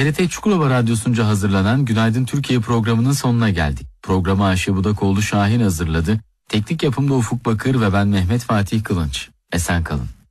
TRT Çukurova Radyosu'nca hazırlanan Günaydın Türkiye programının sonuna geldik. Programı Ayşe Budakoğlu Şahin hazırladı. Teknik yapımda Ufuk Bakır ve ben Mehmet Fatih Kılınç. Esen kalın.